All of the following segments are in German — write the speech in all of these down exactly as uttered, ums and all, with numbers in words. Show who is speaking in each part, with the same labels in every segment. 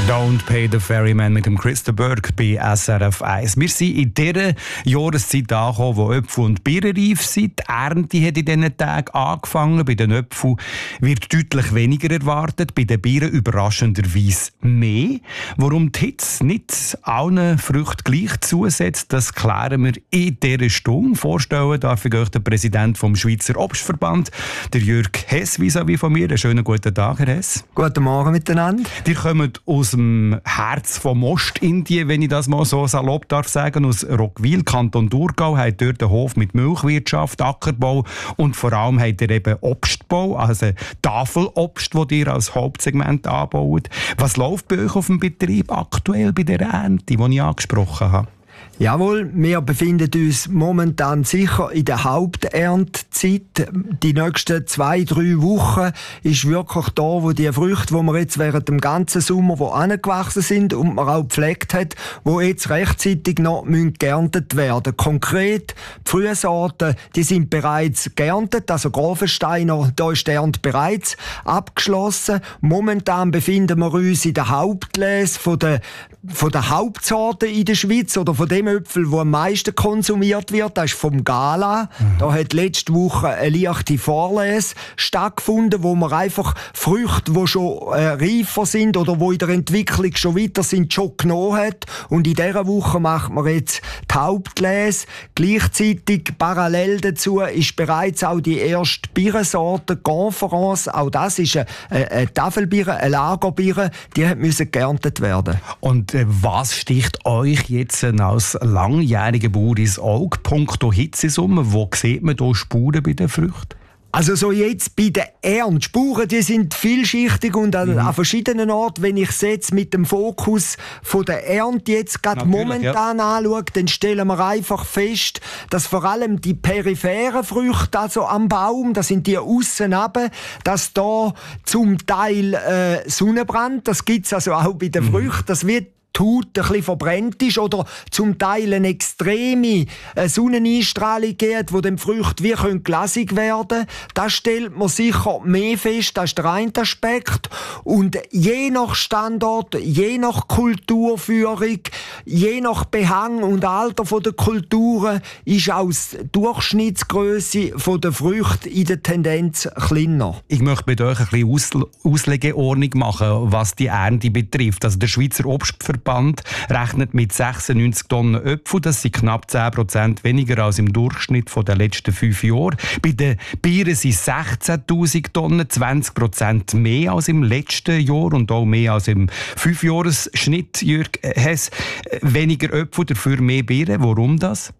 Speaker 1: Don't Pay the Ferryman mit dem Christa Burke bei S R F eins. Wir sind in dieser Jahreszeit angekommen, wo Äpfel und Birnen reif sind. Die Ernte hat in diesen Tagen angefangen. Bei den Äpfeln wird deutlich weniger erwartet, bei den Birnen überraschenderweise mehr. Warum die Hitze nicht allen Früchten gleich zusetzt, das klären wir in dieser Stunde. Vorstellen darf ich euch den Präsident vom Schweizer Obstverband, der Jürg Hess, vis-à-vis von mir. Einen schönen guten Tag, Herr Hess.
Speaker 2: Guten Morgen miteinander.
Speaker 1: Die kommen aus dem Herz von Ostindien, wenn ich das mal so salopp darf sagen, aus Roggwil, Kanton Thurgau, hat dort einen Hof mit Milchwirtschaft, Ackerbau und vor allem hat er eben Obstbau, also Tafelobst, das ihr als Hauptsegment anbaut. Was läuft bei euch auf dem Betrieb aktuell bei der Ernte, die ich angesprochen habe?
Speaker 2: Jawohl, wir befinden uns momentan sicher in der Haupterntezeit. Die nächsten zwei, drei Wochen ist wirklich da, wo die Früchte, die wir jetzt während dem ganzen Sommer wo angewachsen sind und man auch gepflegt hat, wo jetzt rechtzeitig noch geerntet werden. Konkret, die Frühsorten, die sind bereits geerntet, also Grafensteiner, da ist die Ernte bereits abgeschlossen. Momentan befinden wir uns in der Hauptlese von der, von der Hauptsorten in der Schweiz oder von dem Äpfel, der am meisten konsumiert wird, das ist vom Gala. Mhm. Da hat letzte Woche eine leichte Vorlese stattgefunden, wo man einfach Früchte, die schon äh, reifer sind oder die in der Entwicklung schon weiter sind, schon genommen hat. Und in dieser Woche macht man jetzt die Hauptlese. Gleichzeitig, parallel dazu, ist bereits auch die erste Birnensorte Conference. Auch das ist eine, eine Tafelbirne, eine Lagerbirne, die hat müssen geerntet werden.
Speaker 1: Und äh, was sticht euch jetzt äh, als langjähriger Bauer ins Auge, punkto Hitzesumme? Wo sieht man da Spuren bei den Früchten?
Speaker 2: Also so jetzt bei den Ernten. Spuren, die sind vielschichtig und an, mhm. an verschiedenen Orten. Wenn ich es jetzt mit dem Fokus von der Ernte jetzt gerade momentan ja. anschaue, dann stellen wir einfach fest, dass vor allem die peripheren Früchte, also am Baum, das sind die aussen runter, dass da zum Teil äh, Sonnenbrand, das gibt es also auch bei den mhm. Früchten, das wird die Haut ein bisschen verbrennt ist oder zum Teil eine extreme Sonneneinstrahlung gibt, wo die Früchte wie glasig werden können. Das stellt man sicher mehr fest, das ist der eine Aspekt. Und je nach Standort, je nach Kulturführung, je nach Behang und Alter der Kulturen ist auch die Durchschnittsgröße der Früchte in der Tendenz kleiner.
Speaker 1: Ich möchte mit euch ein bisschen Auslegeordnung machen, was die Ernte betrifft. Also der Schweizer Obstverband rechnet mit sechsundneunzig Tonnen Äpfel. Das sind knapp zehn Prozent weniger als im Durchschnitt der letzten fünf Jahre. Bei den Birnen sind es sechzehntausend Tonnen, zwanzig Prozent mehr als im letzten Jahr und auch mehr als im Fünfjahresschnitt. Jürg Hess, weniger Äpfel, dafür mehr Birnen. Warum das?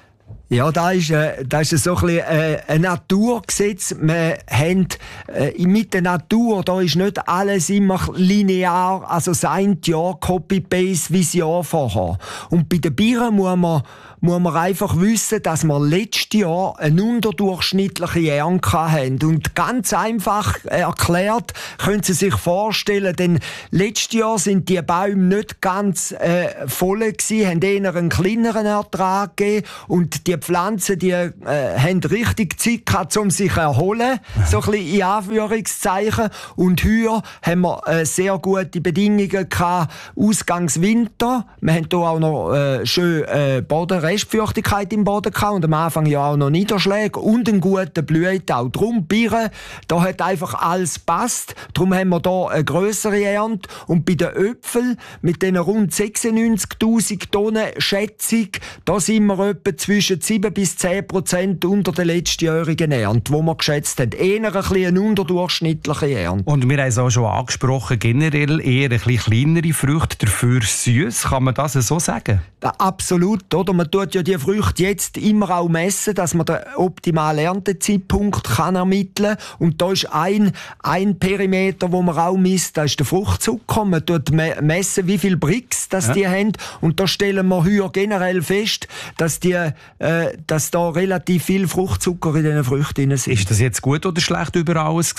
Speaker 2: Ja, das ist, äh, das ist so ein, bisschen, äh, ein Naturgesetz. Wir haben äh, mit der Natur, da ist nicht alles immer linear, also das eine Jahr Copy-Paste wie das Jahr vorher. Und bei den Birnen muss man, muss man einfach wissen, dass wir letztes Jahr eine unterdurchschnittliche Ernte hatten. Und ganz einfach erklärt, können Sie sich vorstellen, denn letztes Jahr sind die Bäume nicht ganz äh, voll gewesen, haben eher einen kleineren Ertrag gegeben und die Pflanzen, die äh, haben richtig Zeit gehabt, um sich zu erholen, so ein bisschen in Anführungszeichen. Und hier haben wir äh, sehr gute Bedingungen gehabt, Ausgangswinter. Wir haben hier auch noch äh, schön äh, Boden, Restfeuchtigkeit im Boden gehabt und am Anfang ja auch noch Niederschläge und einen guten Blühtau. Darum Birnen, da hat einfach alles gepasst. Darum haben wir hier eine grössere Ernte. Und bei den Äpfeln mit den rund sechsundneunzigtausend Tonnen Schätzung, da sind wir etwa zwischen sieben bis zehn Prozent unter der letztjährigen Ernte, die wir geschätzt haben. Eher ein bisschen eine unterdurchschnittliche Ernte.
Speaker 1: Und wir haben es auch schon angesprochen, generell eher ein bisschen kleinere Früchte, dafür süß. Kann man das so sagen?
Speaker 2: Ja, absolut. Oder? Man tut ja die Früchte jetzt immer auch messen, dass man den optimalen Erntezeitpunkt kann ermitteln kann. Und da ist ein, ein Perimeter, wo man auch misst, das ist der Fruchtzucker. Man tut messen, wie viel Brix das ja. die haben. Und da stellen wir hier generell fest, dass, die, äh, dass da relativ viel Fruchtzucker in diesen Früchten sind.
Speaker 1: Ist das jetzt gut oder schlecht über alles gesehen?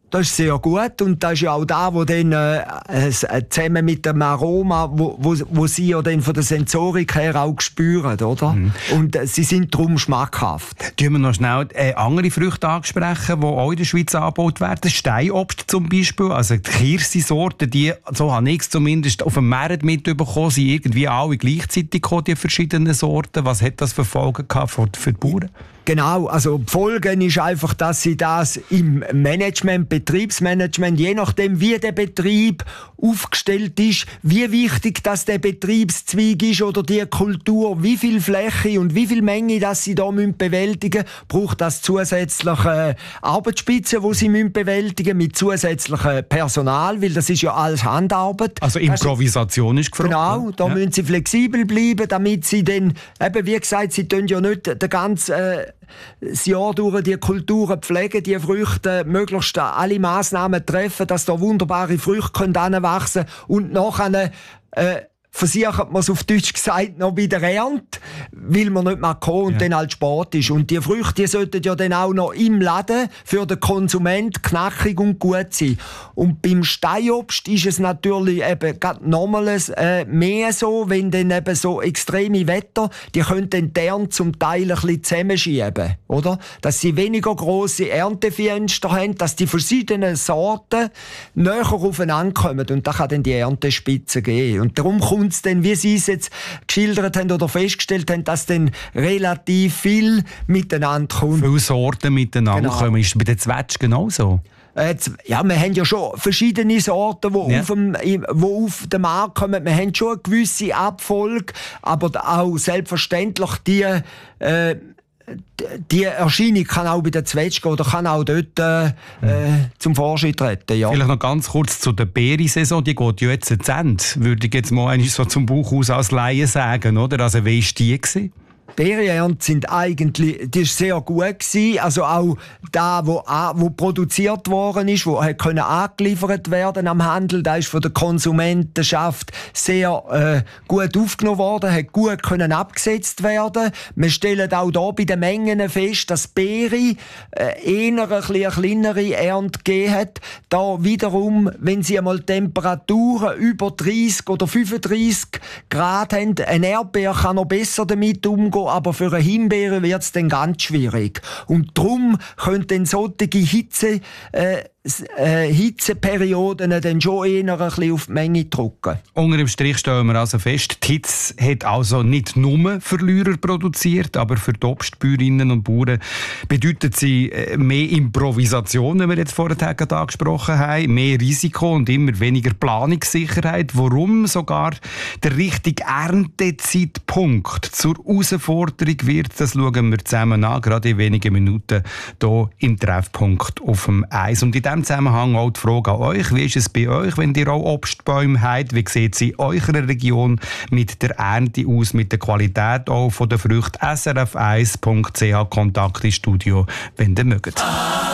Speaker 2: Das ist sehr gut und das ist ja auch da, wo dann äh, zusammen mit dem Aroma, wo, wo, wo sie ja dann von der Sensorik her auch spüren, oder? Mhm. Und äh, sie sind darum schmackhaft.
Speaker 1: Tun wir noch schnell äh, andere Früchte ansprechen, die auch in der Schweiz angebaut werden. Steinobst zum Beispiel, also die Kirschsorten, die, so habe ich es zumindest auf dem Markt mitbekommen, sind irgendwie alle gleichzeitig gekommen, die verschiedenen Sorten. Was hat das für Folgen gehabt für, für die Bauern?
Speaker 2: Genau, also die Folge ist einfach, dass sie das im Management, Betriebsmanagement, je nachdem wie der Betrieb aufgestellt ist, wie wichtig dass der Betriebszweig ist oder die Kultur, wie viel Fläche und wie viel Menge dass sie da müssen bewältigen, braucht das zusätzliche Arbeitsspitzen, die sie müssen bewältigen mit zusätzlichem Personal, weil das ist ja alles Handarbeit.
Speaker 1: Also Improvisation ist gefragt.
Speaker 2: Genau, da ja. müssen sie flexibel bleiben, damit sie dann, eben wie gesagt, sie tun ja nicht den ganzen äh, das Jahr durch die Kulturen pflegen, die Früchte möglichst alle Massnahmen treffen, dass da wunderbare Früchte heranwachsen können und nachher äh, versucht man es auf Deutsch gesagt noch bei der Ernte, weil man nicht mehr kann und ja. dann halt Sport ist. Und die Früchte die sollten ja dann auch noch im Laden für den Konsument knackig und gut sein. Und beim Steinobst ist es natürlich eben gerade nochmals äh, mehr so, wenn dann eben so extreme Wetter, die können dann die Ernte zum Teil ein bisschen zusammenschieben, oder? Dass sie weniger grosse Erntefenster haben, dass die verschiedenen Sorten näher aufeinander kommen und da kann dann die Erntespitze geben. Und darum kommt es dann, wie Sie es jetzt geschildert haben oder festgestellt haben, dass dann relativ viel miteinander kommt.
Speaker 1: Viele Sorten miteinander genau. kommen. Ist bei den Zwetschgen genauso?
Speaker 2: Ja, wir haben ja schon verschiedene Sorten, die ja. auf, dem, wo auf den Markt kommen. Wir haben schon eine gewisse Abfolge, aber auch selbstverständlich die, äh, die Erscheinung kann auch bei den Zwetschgen oder kann auch dort äh, mhm. zum Vorschein treten. Ja.
Speaker 1: Vielleicht noch ganz kurz zu der Beerensaison. Die geht ja jetzt zu Ende. Würde ich jetzt mal eigentlich so zum Buch aus als Laie sagen, oder? Also wie war die gewesen?
Speaker 2: Beerenernte sind eigentlich, die ist sehr gut gewesen. Also auch da, wo, wo produziert worden ist, wo können angeliefert werden am Handel, da ist von der Konsumentenschaft sehr äh, gut aufgenommen worden, hat gut können abgesetzt werden. Wir stellen auch da bei den Mengen fest, dass Beere äh, eher ein bisschen eine kleinere Ernte gegeben hat. Da wiederum, wenn sie einmal Temperaturen über dreißig oder fünfunddreißig Grad haben, ein Erdbeer kann noch besser damit umgehen, aber für eine Himbeere wird es dann ganz schwierig. Und darum können dann solche Hitze, äh, äh, Hitzeperioden dann schon eher ein bisschen auf die Menge drücken.
Speaker 1: Unter dem Strich stellen wir also fest, die Hitze hat also nicht nur Verlierer produziert, aber für die Obstbäuerinnen und Bauern bedeutet sie mehr Improvisation, wie wir jetzt vorher angesprochen haben, mehr Risiko und immer weniger Planungssicherheit. Warum sogar der richtige Erntezeitpunkt zur Herausforderung wird, das schauen wir zusammen an, gerade in wenigen Minuten hier im Treffpunkt auf dem Eis. Und in diesem Zusammenhang auch die Frage an euch, wie ist es bei euch, wenn ihr auch Obstbäume habt? Wie sieht es in eurer Region mit der Ernte aus, mit der Qualität auch von der Früchte? S R F eins punkt c h Kontakt ins Studio, wenn ihr mögt.